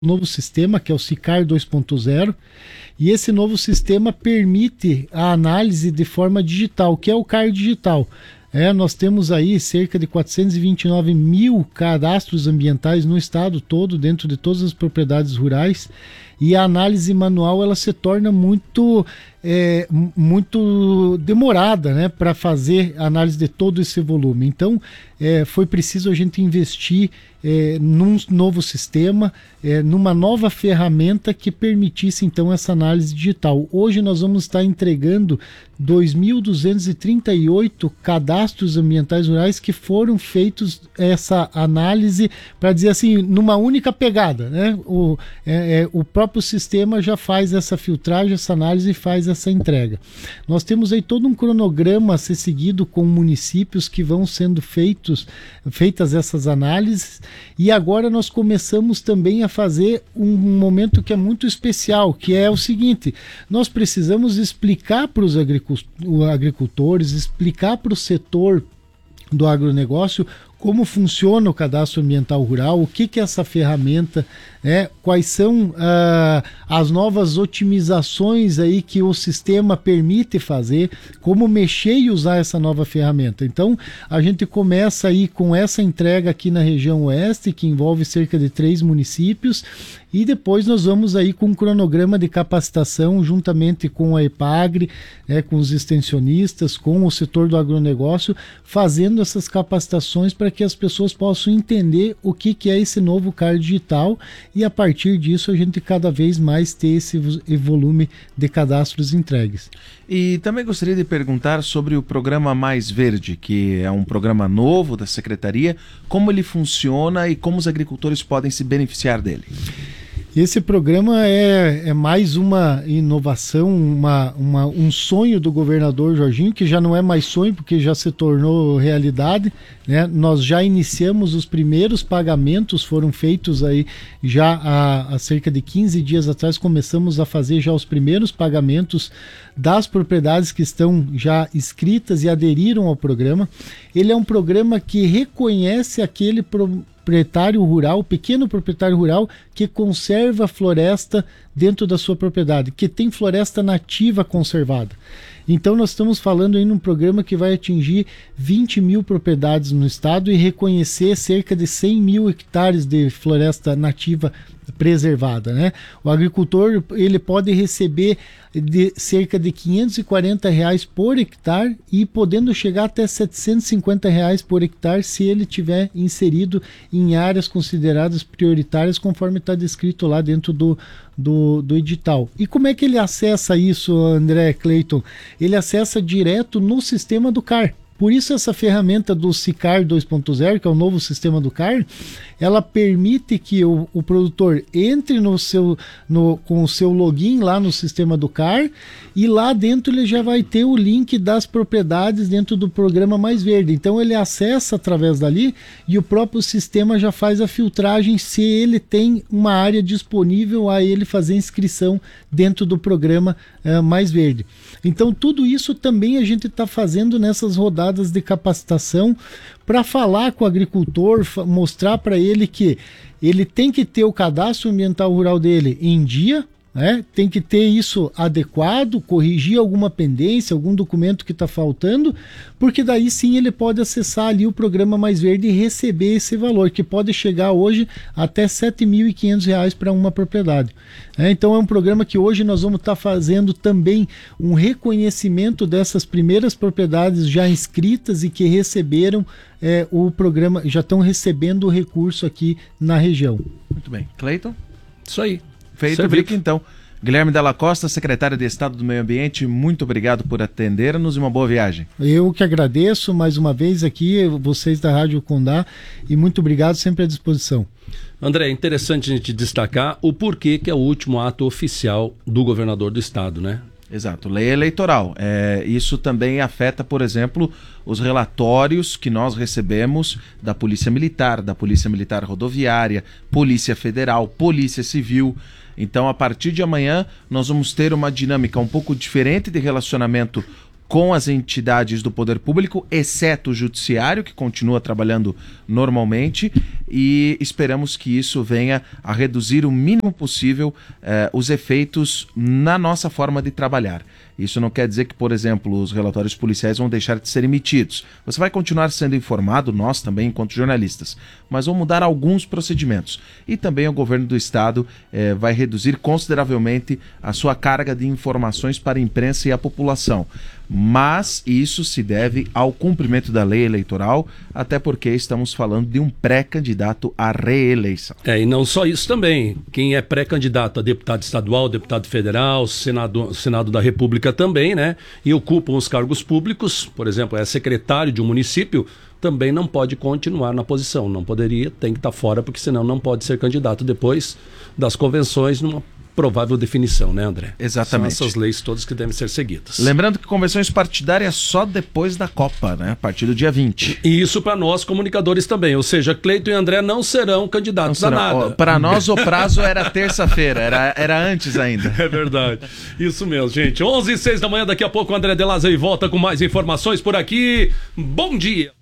novo sistema, que é o SICAR 2.0, e esse novo sistema permite a análise de forma digital, que é o CAR digital. Nós temos aí cerca de 429 mil cadastros ambientais no estado todo, dentro de todas as propriedades rurais, e a análise manual ela se torna muito demorada, né, para fazer a análise de todo esse volume. Então, foi preciso a gente investir num novo sistema, numa nova ferramenta que permitisse então essa análise digital. Hoje nós vamos estar entregando 2.238 cadastros ambientais rurais que foram feitos essa análise, para dizer assim, numa única pegada, né? O próprio sistema já faz essa filtragem, essa análise e faz essa entrega. Nós temos aí todo um cronograma a ser seguido com municípios que vão sendo feitas essas análises, e agora nós começamos também a fazer um momento que é muito especial, que é o seguinte: nós precisamos explicar para os agricultores, explicar para o setor do agronegócio como funciona o cadastro ambiental rural, o que é essa ferramenta, quais são as novas otimizações aí que o sistema permite fazer, como mexer e usar essa nova ferramenta. Então, a gente começa aí com essa entrega aqui na região oeste, que envolve cerca de 3 municípios, e depois nós vamos aí com um cronograma de capacitação juntamente com a EPAGRE, com os extensionistas, com o setor do agronegócio, fazendo essas capacitações para que as pessoas possam entender o que é esse novo CAR digital, e a partir disso a gente cada vez mais ter esse volume de cadastros entregues. E também gostaria de perguntar sobre o programa Mais Verde, que é um programa novo da Secretaria, como ele funciona e como os agricultores podem se beneficiar dele. Esse programa é mais uma inovação, um sonho do governador Jorginho, que já não é mais sonho, porque já se tornou realidade, né? Nós já iniciamos os primeiros pagamentos, foram feitos aí já há cerca de 15 dias atrás, começamos a fazer já os primeiros pagamentos das propriedades que estão já inscritas e aderiram ao programa. Ele é um programa que reconhece aquele proprietário rural, pequeno proprietário rural, que conserva floresta dentro da sua propriedade, que tem floresta nativa conservada. Então nós estamos falando aí num programa que vai atingir 20 mil propriedades no estado e reconhecer cerca de 100 mil hectares de floresta nativa preservada, né? O agricultor ele pode receber de cerca de R$540 por hectare e podendo chegar até R$750 por hectare se ele tiver inserido em áreas consideradas prioritárias, conforme está descrito lá dentro do edital. E como é que ele acessa isso, André, Cleiton? Ele acessa direto no sistema do CAR. Por isso essa ferramenta do SICAR 2.0, que é o novo sistema do CAR, ela permite que o produtor entre com o seu login lá no sistema do CAR, e lá dentro ele já vai ter o link das propriedades dentro do programa Mais Verde. Então ele acessa através dali e o próprio sistema já faz a filtragem se ele tem uma área disponível a ele fazer inscrição dentro do programa Mais Verde. Então tudo isso também a gente está fazendo nessas rodadas de capacitação para falar com o agricultor, mostrar para ele que ele tem que ter o cadastro ambiental rural dele em dia, né? Tem que ter isso adequado, corrigir alguma pendência, algum documento que está faltando, porque daí sim ele pode acessar ali o programa Mais Verde e receber esse valor, que pode chegar hoje até R$7.500 para uma propriedade. Então é um programa que hoje nós vamos estar fazendo também um reconhecimento dessas primeiras propriedades já inscritas e que receberam o programa, já estão recebendo o recurso aqui na região. Muito bem. Cleiton? Isso aí. Feito, Vic, então. Guilherme Della Costa, secretário de Estado do Meio Ambiente, muito obrigado por atender-nos e uma boa viagem. Eu que agradeço mais uma vez aqui, vocês da Rádio Condá, e muito obrigado, sempre à disposição. André, é interessante a gente destacar o porquê que é o último ato oficial do governador do estado, né? Exato, lei eleitoral. Isso também afeta, por exemplo, os relatórios que nós recebemos da Polícia Militar Rodoviária, Polícia Federal, Polícia Civil. Então, a partir de amanhã, nós vamos ter uma dinâmica um pouco diferente de relacionamento com as entidades do poder público, exceto o judiciário, que continua trabalhando normalmente, e esperamos que isso venha a reduzir o mínimo possível os efeitos na nossa forma de trabalhar. Isso não quer dizer que, por exemplo, os relatórios policiais vão deixar de ser emitidos. Você vai continuar sendo informado, nós também, enquanto jornalistas, mas vão mudar alguns procedimentos. E também o governo do estado vai reduzir consideravelmente a sua carga de informações para a imprensa e a população. Mas isso se deve ao cumprimento da lei eleitoral, até porque estamos falando de um pré-candidato à reeleição. E não só isso também. Quem é pré-candidato a deputado estadual, deputado federal, Senado da República também, né? E ocupam os cargos públicos, por exemplo, é secretário de um município, também não pode continuar na posição. Não poderia, tem que estar fora, porque senão não pode ser candidato depois das convenções numa provável definição, né, André? Exatamente. São essas leis todas que devem ser seguidas. Lembrando que convenções partidárias só depois da Copa, né? A partir do dia 20. E isso para nós, comunicadores também. Ou seja, Cleiton e André não serão candidatos a nada. Para nós, o prazo era terça-feira, era antes ainda. É verdade. Isso mesmo, gente. 11h06 da manhã, daqui a pouco o André De Lázari volta com mais informações por aqui. Bom dia!